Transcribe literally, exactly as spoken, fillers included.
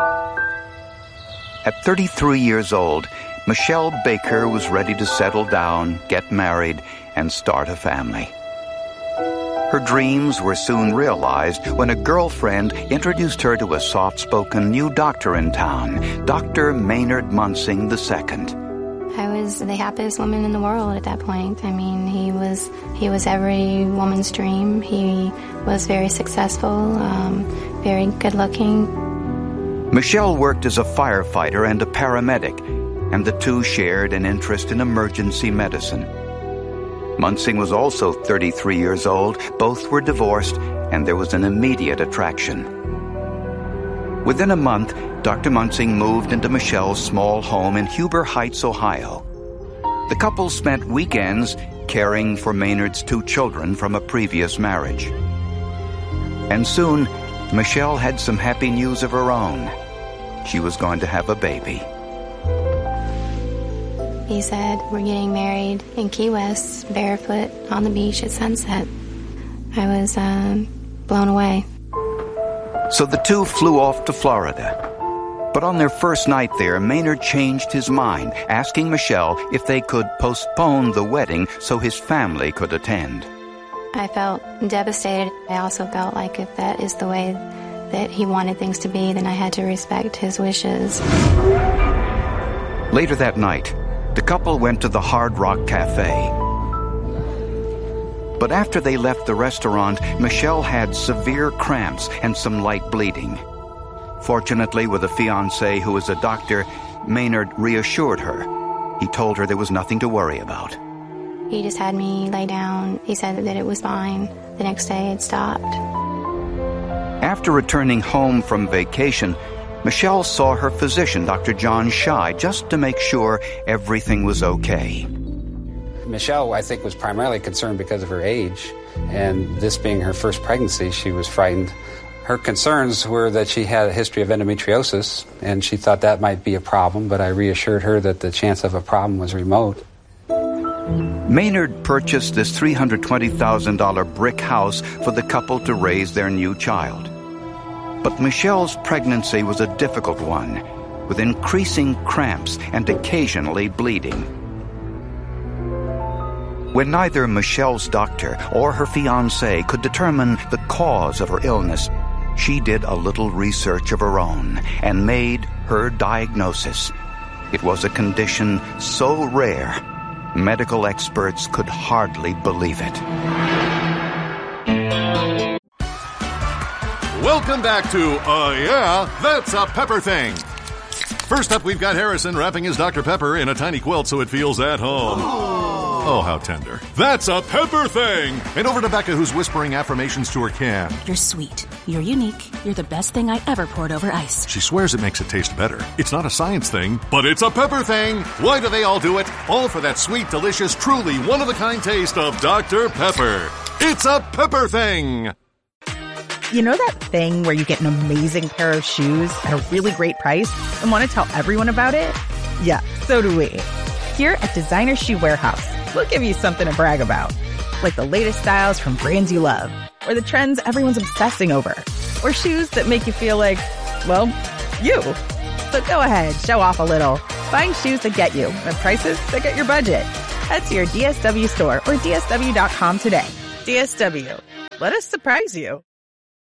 At thirty-three years old, Michelle Baker was ready to settle down, get married, and start a family. Her dreams were soon realized when a girlfriend introduced her to a soft-spoken new doctor in town, Doctor Maynard Munsing the Second. I was the happiest woman in the world at that point. I mean, he was he was every woman's dream. He was very successful, um, very good-looking. Michelle worked as a firefighter and a paramedic, and the two shared an interest in emergency medicine. Munsing was also thirty-three years old. Both were divorced, and there was an immediate attraction. Within a month, Doctor Munsing moved into Michelle's small home in Huber Heights, Ohio. The couple spent weekends caring for Maynard's two children from a previous marriage. And soon, Michelle had some happy news of her own. She was going to have a baby. He said, "We're getting married in Key West, barefoot on the beach at sunset." I was um, blown away. So the two flew off to Florida. But on their first night there, Maynard changed his mind, asking Michelle if they could postpone the wedding so his family could attend. I felt devastated. I also felt like if that is the way that he wanted things to be, then I had to respect his wishes. Later that night, the couple went to the Hard Rock Cafe. But after they left the restaurant, Michelle had severe cramps and some light bleeding. Fortunately, with a fiancé who was a doctor, Maynard reassured her. He told her there was nothing to worry about. He just had me lay down. He said that it was fine. The next day it stopped. After returning home from vacation, Michelle saw her physician, Doctor John Scheid, just to make sure everything was okay. Michelle, I think, was primarily concerned because of her age, and this being her first pregnancy, she was frightened. Her concerns were that she had a history of endometriosis, and she thought that might be a problem, but I reassured her that the chance of a problem was remote. Maynard purchased this three hundred twenty thousand dollars brick house for the couple to raise their new child. But Michelle's pregnancy was a difficult one, with increasing cramps and occasionally bleeding. When neither Michelle's doctor or her fiancé could determine the cause of her illness, she did a little research of her own and made her diagnosis. It was a condition so rare, medical experts could hardly believe it. Welcome back to Uh Yeah, That's a Pepper Thing. First up, we've got Harrison wrapping his Doctor Pepper in a tiny quilt so it feels at home. Oh, how tender. That's a Pepper Thing! And over to Becca, who's whispering affirmations to her can. You're sweet. You're unique. You're the best thing I ever poured over ice. She swears it makes it taste better. It's not a science thing, but it's a Pepper Thing! Why do they all do it? All for that sweet, delicious, truly one-of-a-kind taste of Doctor Pepper. It's a Pepper Thing! You know that thing where you get an amazing pair of shoes at a really great price and want to tell everyone about it? Yeah, so do we. Here at Designer Shoe Warehouse, we'll give you something to brag about, like the latest styles from brands you love, or the trends everyone's obsessing over, or shoes that make you feel like, well, you. So go ahead, show off a little. Find shoes that get you at prices that get your budget. Head to your D S W store or D S W dot com today. D S W, let us surprise you.